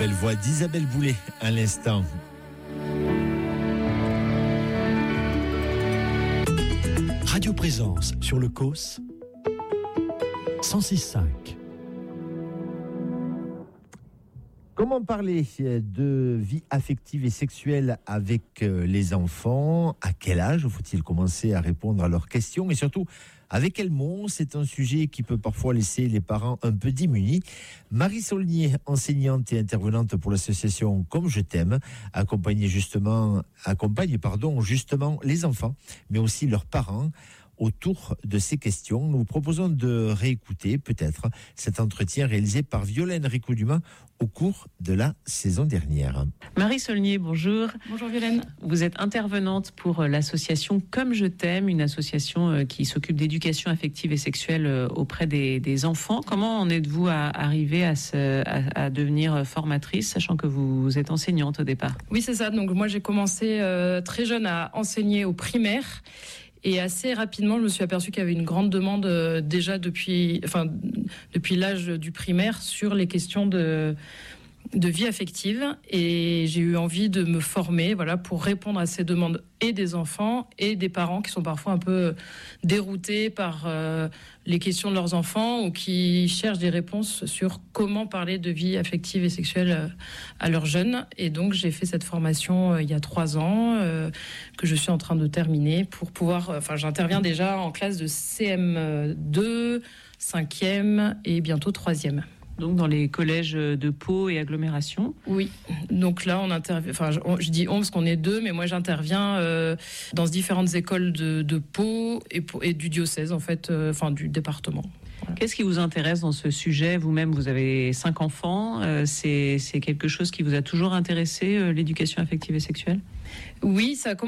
belle voix d'Isabelle Boulay à l'instant. Radio Présence sur le COS 106.5. Comment parler de vie affective et sexuelle avec les enfants? À quel âge faut-il commencer à répondre à leurs questions? Et surtout, avec quels mots? C'est un sujet qui peut parfois laisser les parents un peu démunis. Marie Saulnier, enseignante et intervenante pour l'association Comme je t'aime, accompagne justement les enfants, mais aussi leurs parents autour de ces questions. Nous vous proposons de réécouter peut-être cet entretien réalisé par Violaine Ricou-Dumas au cours de la saison dernière. Marie Saulnier, bonjour. Bonjour Violaine. Vous êtes intervenante pour l'association Comme je t'aime, une association qui s'occupe d'éducation affective et sexuelle auprès des enfants. Comment en êtes-vous arrivée à devenir formatrice, sachant que vous êtes enseignante au départ? Oui, c'est ça. Donc moi, j'ai commencé très jeune à enseigner au primaire. Et assez rapidement, je me suis aperçue qu'il y avait une grande demande déjà depuis l'âge du primaire sur les questions de vie affective. Et j'ai eu envie de me former pour répondre à ces demandes et des enfants et des parents qui sont parfois un peu déroutés par les questions de leurs enfants ou qui cherchent des réponses sur comment parler de vie affective et sexuelle à leurs jeunes. Et donc, j'ai fait cette formation il y a 3 ans que je suis en train de terminer pour pouvoir... j'interviens déjà en classe de CM2, 5e et bientôt 3e. Donc dans les collèges de Pau et agglomération. Oui, donc là on intervient, je dis on parce qu'on est 2, mais moi j'interviens dans différentes écoles de Pau et du diocèse en fait, du département. Voilà. Qu'est-ce qui vous intéresse dans ce sujet? Vous-même, vous avez 5 enfants. C'est quelque chose qui vous a toujours intéressé, l'éducation affective et sexuelle? Oui, ça a commencé